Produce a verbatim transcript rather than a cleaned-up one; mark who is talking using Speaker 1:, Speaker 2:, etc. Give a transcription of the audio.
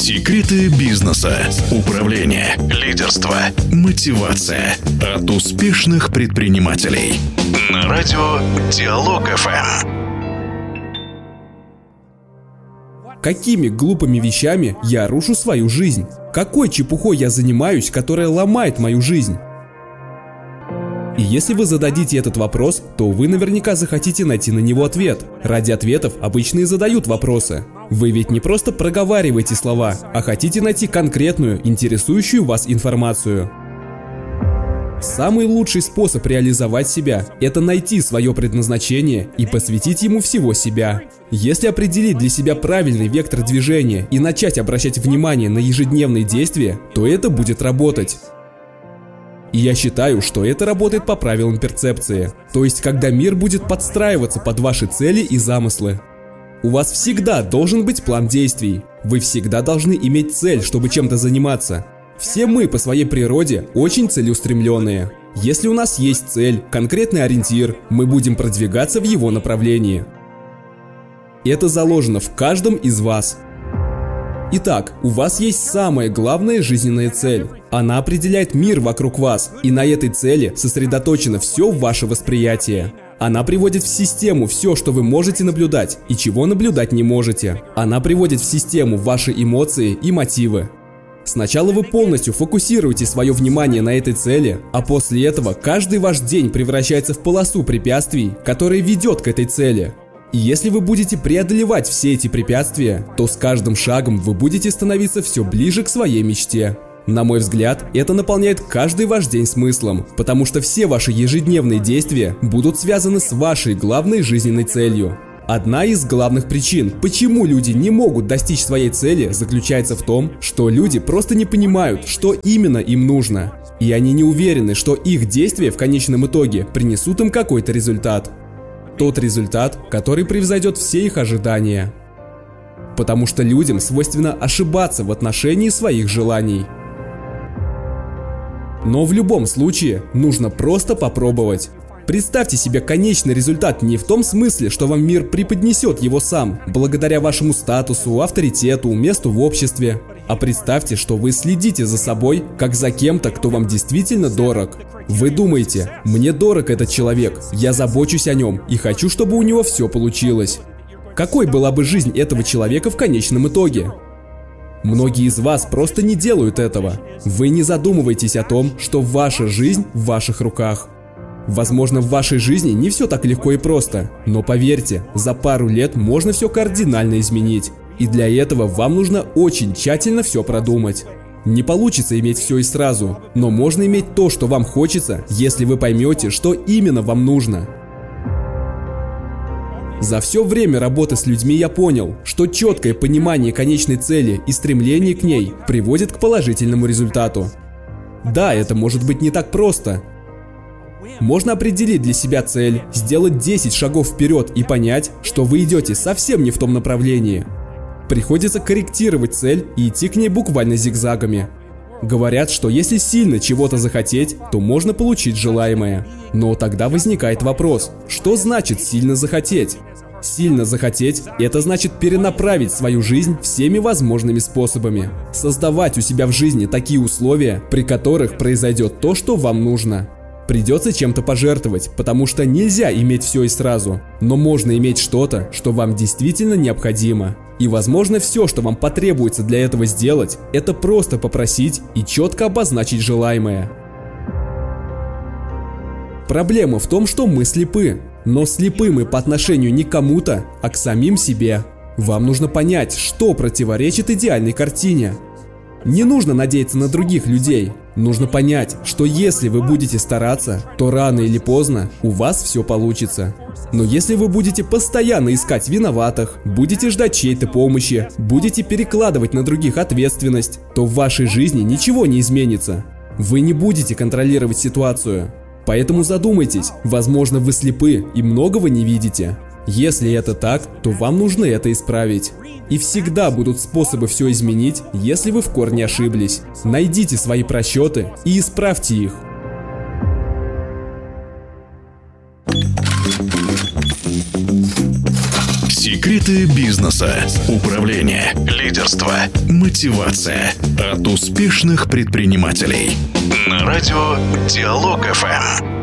Speaker 1: Секреты бизнеса, управления, лидерства, мотивация от успешных предпринимателей. На радио Диалог эф эм.
Speaker 2: Какими глупыми вещами я рушу свою жизнь? Какой чепухой я занимаюсь, которая ломает мою жизнь? И если вы зададите этот вопрос, то вы наверняка захотите найти на него ответ. Ради ответов обычно и задают вопросы. Вы ведь не просто проговариваете слова, а хотите найти конкретную, интересующую вас информацию. Самый лучший способ реализовать себя – это найти свое предназначение и посвятить ему всего себя. Если определить для себя правильный вектор движения и начать обращать внимание на ежедневные действия, то это будет работать. И я считаю, что это работает по правилам перцепции, то есть когда мир будет подстраиваться под ваши цели и замыслы. У вас всегда должен быть план действий, вы всегда должны иметь цель, чтобы чем-то заниматься. Все мы по своей природе очень целеустремленные. Если у нас есть цель, конкретный ориентир, мы будем продвигаться в его направлении. Это заложено в каждом из вас. Итак, у вас есть самая главная жизненная цель. Она определяет мир вокруг вас, и на этой цели сосредоточено все ваше восприятие. Она приводит в систему все, что вы можете наблюдать и чего наблюдать не можете. Она приводит в систему ваши эмоции и мотивы. Сначала вы полностью фокусируете свое внимание на этой цели, а после этого каждый ваш день превращается в полосу препятствий, которая ведет к этой цели. И если вы будете преодолевать все эти препятствия, то с каждым шагом вы будете становиться все ближе к своей мечте. На мой взгляд, это наполняет каждый ваш день смыслом, потому что все ваши ежедневные действия будут связаны с вашей главной жизненной целью. Одна из главных причин, почему люди не могут достичь своей цели, заключается в том, что люди просто не понимают, что именно им нужно. И они не уверены, что их действия в конечном итоге принесут им какой-то результат. Тот результат, который превзойдет все их ожидания. Потому что людям свойственно ошибаться в отношении своих желаний. Но в любом случае нужно просто попробовать. Представьте себе конечный результат не в том смысле, что вам мир преподнесет его сам, благодаря вашему статусу, авторитету, месту в обществе. А представьте, что вы следите за собой, как за кем-то, кто вам действительно дорог. Вы думаете: мне дорог этот человек, я забочусь о нем и хочу, чтобы у него все получилось. Какой была бы жизнь этого человека в конечном итоге? Многие из вас просто не делают этого. Вы не задумываетесь о том, что ваша жизнь в ваших руках. Возможно, в вашей жизни не все так легко и просто, но поверьте, за пару лет можно все кардинально изменить. И для этого вам нужно очень тщательно все продумать. Не получится иметь все и сразу, но можно иметь то, что вам хочется, если вы поймете, что именно вам нужно. За все время работы с людьми я понял, что четкое понимание конечной цели и стремление к ней приводит к положительному результату. Да, это может быть не так просто. Можно определить для себя цель, сделать десять шагов вперед и понять, что вы идете совсем не в том направлении. Приходится корректировать цель и идти к ней буквально зигзагами. Говорят, что если сильно чего-то захотеть, то можно получить желаемое. Но тогда возникает вопрос, что значит сильно захотеть? Сильно захотеть – это значит перенаправить свою жизнь всеми возможными способами. Создавать у себя в жизни такие условия, при которых произойдет то, что вам нужно. Придется чем-то пожертвовать, потому что нельзя иметь все и сразу, но можно иметь что-то, что вам действительно необходимо. И возможно, все, что вам потребуется для этого сделать, это просто попросить и четко обозначить желаемое. Проблема в том, что мы слепы, но слепы мы по отношению не к кому-то, а к самим себе. Вам нужно понять, что противоречит идеальной картине. Не нужно надеяться на других людей. Нужно понять, что если вы будете стараться, то рано или поздно у вас все получится. Но если вы будете постоянно искать виноватых, будете ждать чьей-то помощи, будете перекладывать на других ответственность, то в вашей жизни ничего не изменится. Вы не будете контролировать ситуацию. Поэтому задумайтесь, возможно, вы слепы и многого не видите. Если это так, то вам нужно это исправить. И всегда будут способы все изменить, если вы в корне ошиблись. Найдите свои просчеты и исправьте их.
Speaker 1: Секрет Секреты бизнеса, управления, лидерства, мотивация от успешных предпринимателей. На радио Диалог эф эм.